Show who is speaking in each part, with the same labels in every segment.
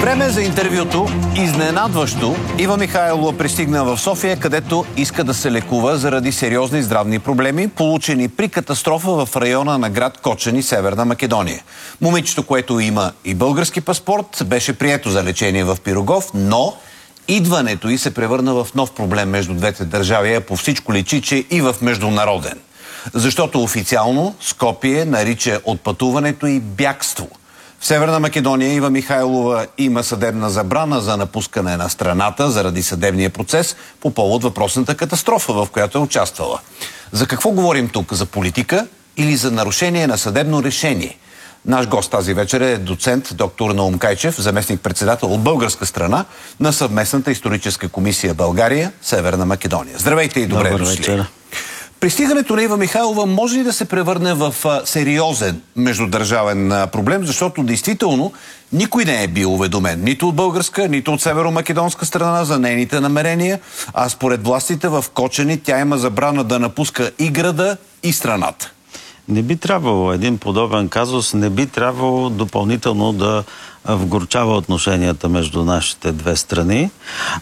Speaker 1: Време за интервюто. Изненадващо Ива Михайлова пристигна в София, където иска да се лекува заради сериозни здравни проблеми, получени при катастрофа в района на град Кочани, Северна Македония. Момичето, което има и български паспорт, беше прието за лечение в Пирогов, но идването й се превърна в нов проблем между двете държави, а по всичко личи, че и в международен. Защото официално Скопие нарича отпътуването и бягство. В Северна Македония Ива Михайлова има съдебна забрана за напускане на страната заради съдебния процес по повод въпросната катастрофа, в която е участвала. За какво говорим тук? За политика или за нарушение на съдебно решение? Наш гост тази вечер е доцент доктор Наум Кайчев, заместник-председател от българска страна на съвместната историческа комисия България-Северна Македония. Здравейте и добре дошли. Пристигането на Ива Михайлова може ли да се превърне в сериозен междудържавен проблем, защото действително никой не е бил уведомен нито от българска, нито от северо-македонска страна за нейните намерения, а според властите в Кочани тя има забрана да напуска и града, и страната.
Speaker 2: Не би трябвало един подобен казус, не би трябвало допълнително да вгорчава отношенията между нашите две страни,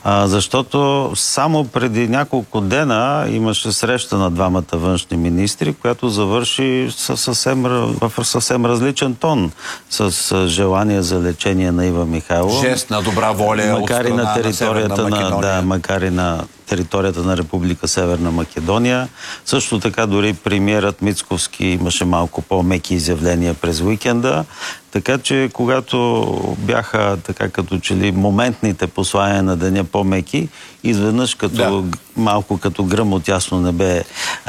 Speaker 2: защото само преди няколко дена имаше среща на двамата външни министри, която завърши в съвсем различен тон, с желание за лечение на Ива Михайлова.
Speaker 1: Жест на добра воля от страна на Северна Македония.
Speaker 2: Макар и на територията на Република Северна Македония. Също така дори премиерът Мицковски имаше малко по-меки изявления през уикенда. Така че когато бяха така като че ли моментните послания на деня по-меки, изведнъж малко като гръм от ясно небе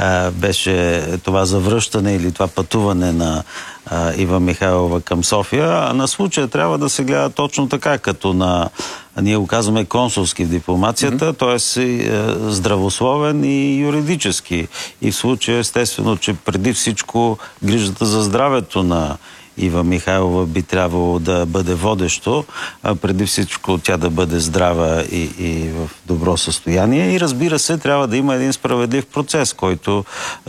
Speaker 2: беше това завръщане или това пътуване на Ива Михайлова към София. А на случая трябва да се гледа точно така, като ние го казваме консулски в дипломацията, т.е. здравословен и юридически. И в случая естествено, че преди всичко грижата за здравето на Ива Михайлова би трябвало да бъде водещо, а преди всичко тя да бъде здрава и в добро състояние. И разбира се, трябва да има един справедлив процес, който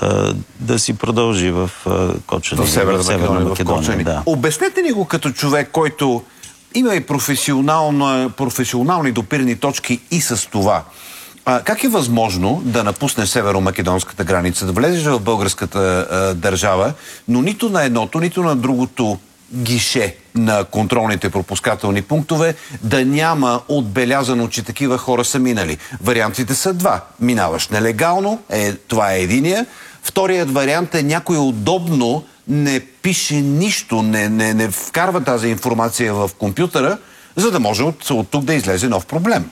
Speaker 2: да си продължи в Кочани.
Speaker 1: В Северна Македония. Да. Обяснете ни го като човек, който има и професионални допирни точки и с това. Как е възможно да напусне северо-македонската граница, да влезеш в българската държава, но нито на едното, нито на другото гише на контролните пропускателни пунктове да няма отбелязано, че такива хора са минали? Вариантите са два. Минаваш нелегално, това е единия. Вторият вариант е някой удобно не пише нищо, не вкарва тази информация в компютъра, за да може от тук да излезе нов проблем.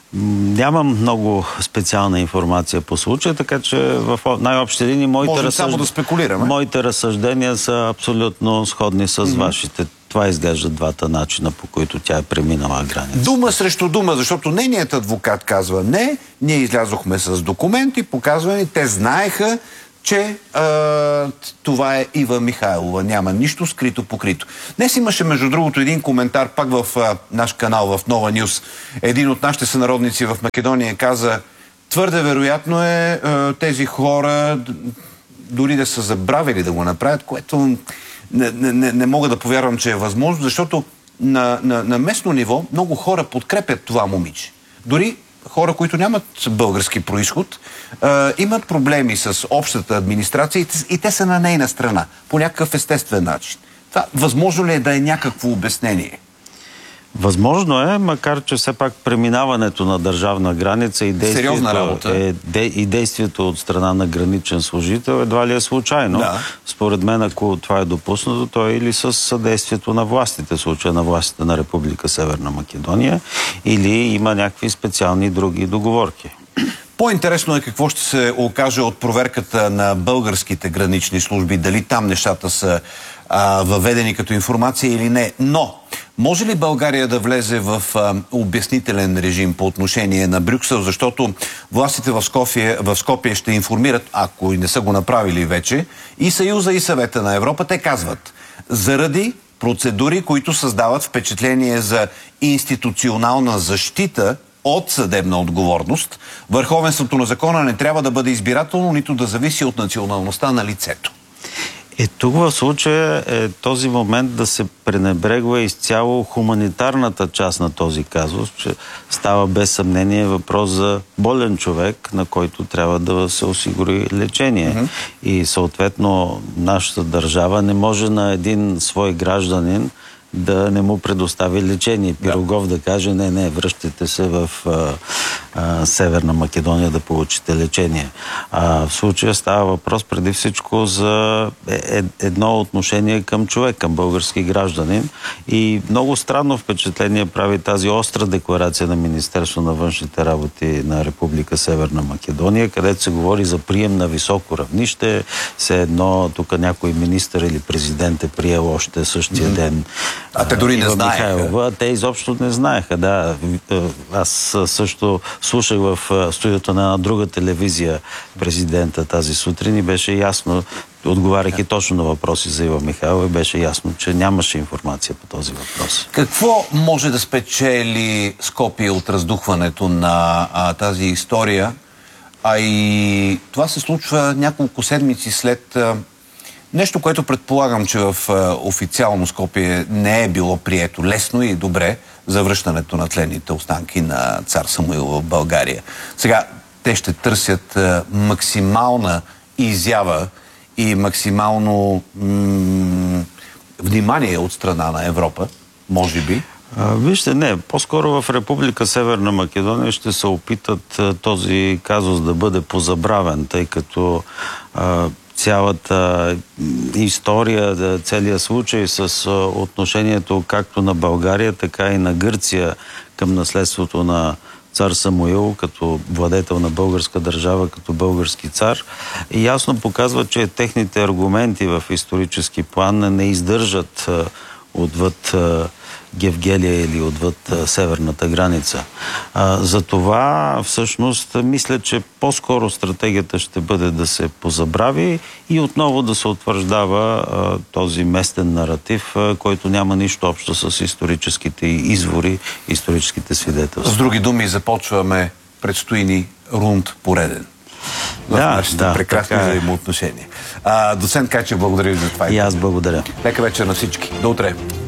Speaker 2: Нямам много специална информация по случая, така че в най-общи линии моите разсъждения са абсолютно сходни с вашите. Това изглеждат двата начина, по които тя е преминала граница. Дума
Speaker 1: срещу дума, защото нейният адвокат казва не, ние излязохме с документи, показвани, те знаеха, че това е Ива Михайлова. Няма нищо скрито покрито. Днес имаше, между другото, един коментар пак в наш канал, в Нова Нюс. Един от нашите сънародници в Македония каза: твърде вероятно е тези хора дори да са забравили да го направят, което не мога да повярвам, че е възможно, защото на местно ниво много хора подкрепят това момиче. Дори хора, които нямат български произход, имат проблеми с общата администрация и те са на нейна страна, по някакъв естествен начин. Това възможно ли е да е някакво обяснение?
Speaker 2: Възможно е, макар че все пак преминаването на държавна граница и действието от страна на граничен служител едва ли е случайно. Да. Според мен, ако това е допуснато, то е или с съдействието на властите, в случая на властите на Република Северна Македония, или има някакви специални други договорки.
Speaker 1: По-интересно е какво ще се окаже от проверката на българските гранични служби, дали там нещата са въведени като информация или не. Но може ли България да влезе в обяснителен режим по отношение на Брюксел, защото властите в Скопие ще информират, ако и не са го направили вече, и Съюза, и Съвета на Европа, те казват: заради процедури, които създават впечатление за институционална защита от съдебна отговорност, върховенството на закона не трябва да бъде избирателно, нито да зависи от националността на лицето.
Speaker 2: Тук в случая е този момент да се пренебрегва изцяло хуманитарната част на този казус, че става без съмнение въпрос за болен човек, на който трябва да се осигури лечение. И съответно нашата държава не може на един свой гражданин да не му предостави лечение. Пирогов да каже, не, връщайте се в Северна Македония да получите лечение. В случая става въпрос преди всичко за едно отношение към човек, към български гражданин. И много странно впечатление прави тази остра декларация на Министерство на външните работи на Република Северна Македония, където се говори за прием на високо равнище. Все едно тук някой министър или президент е приел още същия ден.
Speaker 1: А те дори не знаеха.
Speaker 2: Те изобщо не знаеха, да. Аз също слушах в студиото на една друга телевизия президента тази сутрин и беше ясно, отговаряйки точно на въпроси за Ива Михайлова, беше ясно, че нямаше информация по този въпрос.
Speaker 1: Какво може да спечели Скопие от раздухването на тази история? И това се случва няколко седмици след нещо, което предполагам, че в официално Скопие не е било прието лесно и добре за връщането на тленните останки на цар Самуил в България. Сега те ще търсят максимална изява и максимално внимание от страна на Европа, може би.
Speaker 2: Вижте, не. По-скоро в Република Северна Македония ще се опитат този казус да бъде позабравен, тъй като цялата история, целият случай с отношението както на България, така и на Гърция към наследството на цар Самуил, като владетел на българска държава, като български цар, и ясно показва, че техните аргументи в исторически план не издържат отвъд Гевгелия или отвъд северната граница. Затова всъщност мисля, че по-скоро стратегията ще бъде да се позабрави и отново да се утвърждава този местен наратив, който няма нищо общо с историческите извори, историческите свидетелства.
Speaker 1: С други думи, започваме, предстои ни рунд пореден. В нашите прекрасни взаимоотношения. Доцент Кайчев, благодаря ви за това.
Speaker 2: И аз благодаря.
Speaker 1: Лека вечер на всички. До утре.